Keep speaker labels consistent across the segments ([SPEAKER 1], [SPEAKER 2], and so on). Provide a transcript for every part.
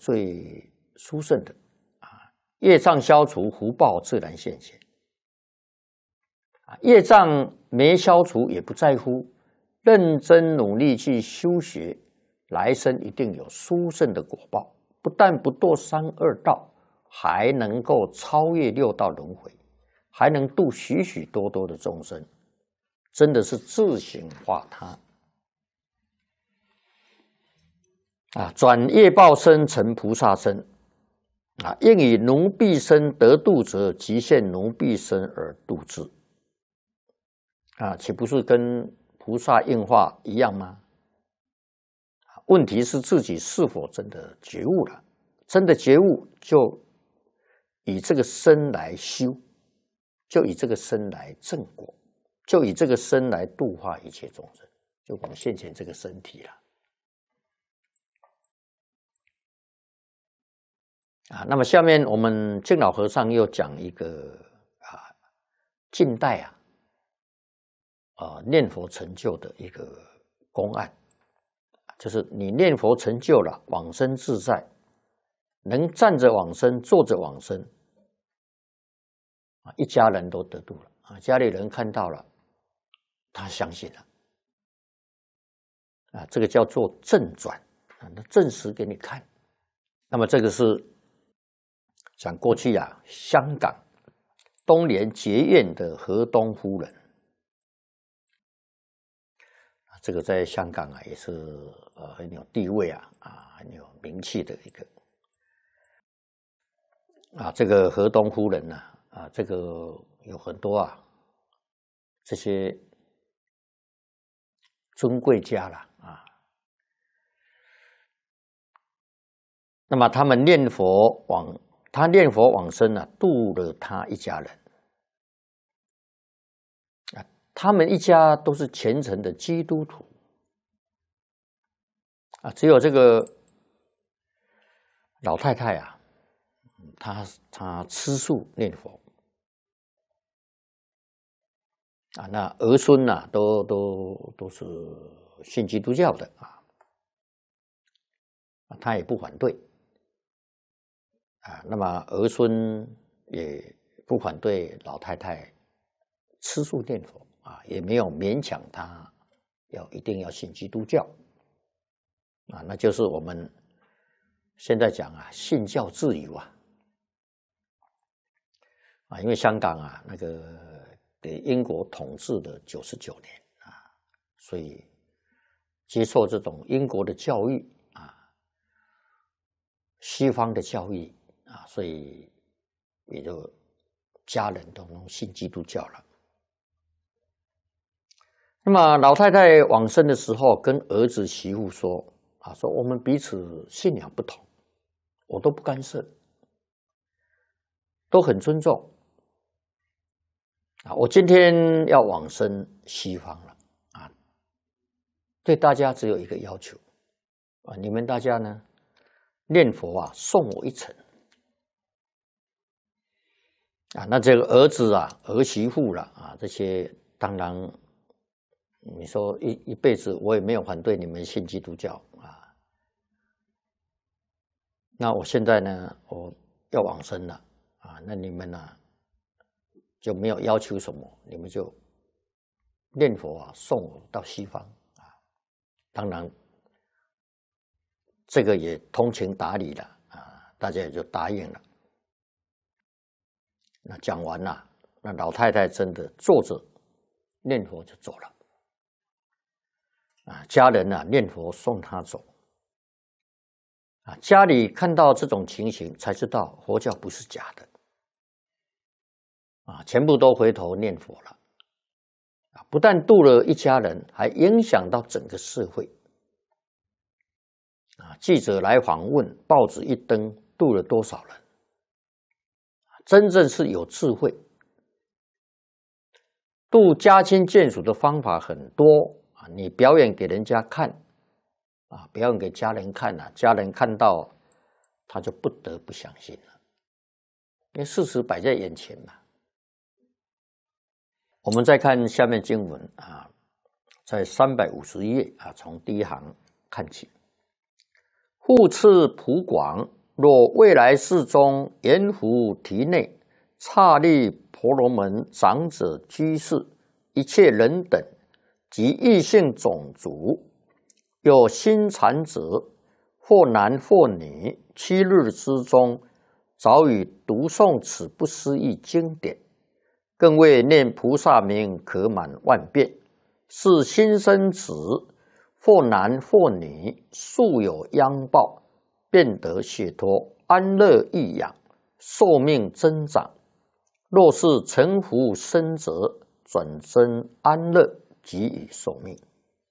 [SPEAKER 1] 最殊胜的啊，业障消除，福报自然现前。业障没消除也不在乎，认真努力去修学，来生一定有殊胜的果报，不但不堕三恶道，还能够超越六道轮回，还能度许许多多的众生，真的是自行化他啊！转业报身成菩萨身啊，应以奴婢身得度者，即现奴婢身而度之啊，岂不是跟菩萨应化一样吗？问题是自己是否真的觉悟了？真的觉悟，就以这个身来修，就以这个身来正果，就以这个身来度化一切众生，就我们现前这个身体了。啊，那么下面我们净老和尚又讲一个近代念佛成就的一个公案，就是你念佛成就了，往生自在，能站着往生，坐着往生，一家人都得度了啊！家里人看到了，他相信了啊，这个叫做正转啊，那证实给你看。那么这个是讲过去香港东莲结院的河东夫人。这个在香港也是很有地位很有名气的一个这个河东夫人这个有很多这些尊贵家了那么他们念佛往生度了他一家人他们一家都是虔诚的基督徒只有这个老太太她吃素念佛那儿孙都是信基督教的她也不反对那么儿孙也不反对老太太吃素念佛也没有勉强他一定要信基督教那就是我们现在讲信教自由因为香港那个给英国统治了99年所以接受这种英国的教育西方的教育所以也就家人都能信基督教了。那么老太太往生的时候，跟儿子媳妇说说我们彼此信仰不同，我都不干涉，都很尊重我今天要往生西方了对大家只有一个要求你们大家呢念佛送我一程那这个儿子儿媳妇了这些当然你说一辈子我也没有反对你们信基督教那我现在呢我要往生了那你们就没有要求什么，你们就念佛送我到西方当然这个也通情达理了大家也就答应了。那讲完了，那老太太真的坐着念佛就走了家人念佛送她走家里看到这种情形才知道佛教不是假的全部都回头念佛了不但度了一家人，还影响到整个社会记者来访问，报纸一登，度了多少人真正是有智慧度家亲眷属的方法很多你表演给人家看表演给家人看家人看到他就不得不相信了，因为事实摆在眼前嘛。我们再看下面经文在351页从第一行看起。复次普广若未来世中阎浮提内刹利婆罗门长者居士一切人等及异性种族，有心禅者，或男或女，7日之中，早已读诵此不思议经典，更为念菩萨名可满万遍。是新生子，或男或女，素有殃报，便得解脱，安乐益养，寿命增长。若是成福生者，转增安乐，给予寿命。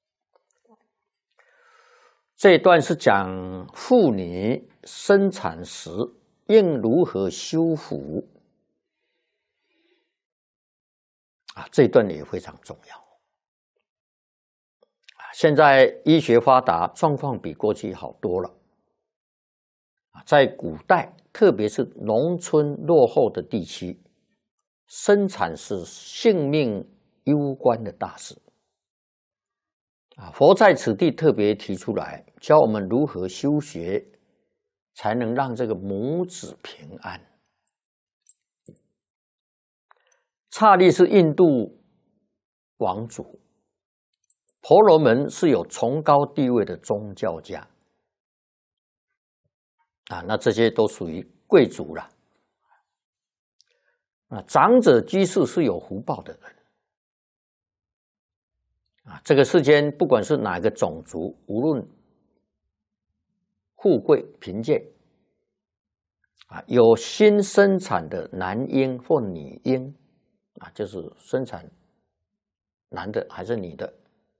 [SPEAKER 1] 这一段是讲妇女生产时应如何修福这一段也非常重要。现在医学发达，状况比过去好多了。在古代，特别是农村落后的地区，生产是性命攸关的大事。佛在此地特别提出来，教我们如何修学，才能让这个母子平安。刹利是印度王族，婆罗门是有崇高地位的宗教家那这些都属于贵族了。长者居士是有福报的人这个世间不管是哪个种族，无论富贵贫贱有心生产的男婴或女婴就是生产男的还是女的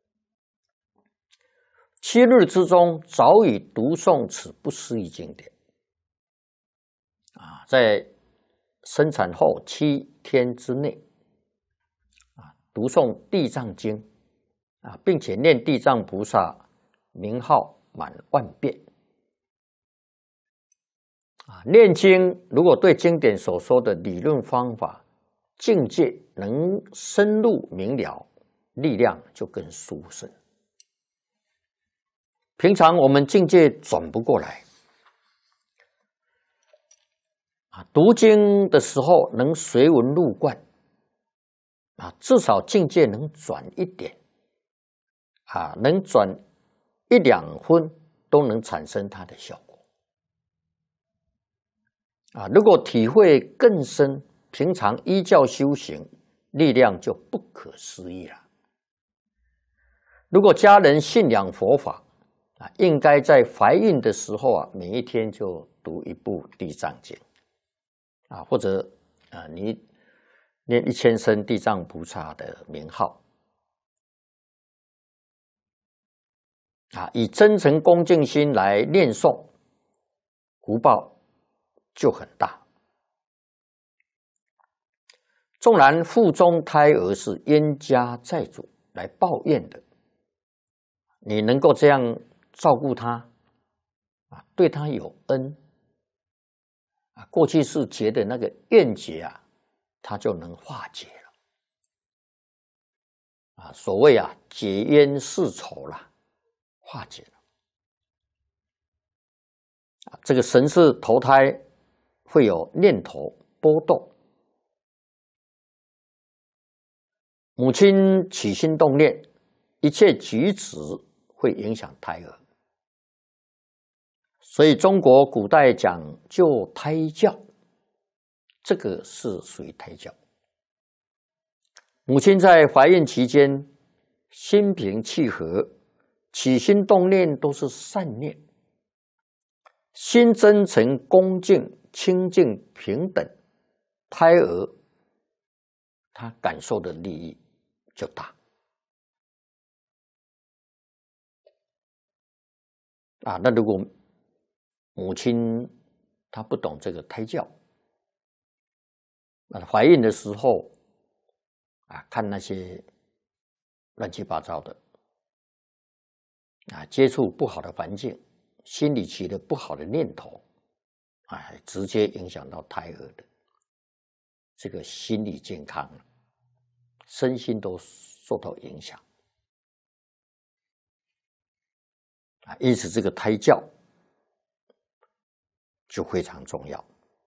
[SPEAKER 1] ，7日之中早已读诵此不思议经典在生产后7天之内读诵地藏经并且念地藏菩萨名号满万遍念经如果对经典所说的理论方法境界能深入明了，力量就更殊胜。平常我们境界转不过来读经的时候能随文入观至少境界能转一点能转1、2分都能产生它的效果如果体会更深，平常依教修行，力量就不可思议了。如果家人信仰佛法应该在怀孕的时候每一天就读一部地藏经或者你念1000声地藏菩萨的名号以真诚恭敬心来念诵，福报就很大。纵然腹中胎儿是冤家债主来报怨的，你能够这样照顾他对他有恩过去是结的那个怨结他就能化解了所谓解冤释仇啦，化解了这个神识投胎会有念头波动，母亲起心动念，一切举止会影响胎儿，所以中国古代讲究胎教，这个是属于胎教。母亲在怀孕期间心平气和，起心动念都是善念，心真诚恭敬清净平等，胎儿他感受的利益就大那如果母亲她不懂这个胎教怀孕的时候看那些乱七八糟的接触不好的环境，心里起了不好的念头直接影响到胎儿的这个心理健康，身心都受到影响因此这个胎教就非常重要。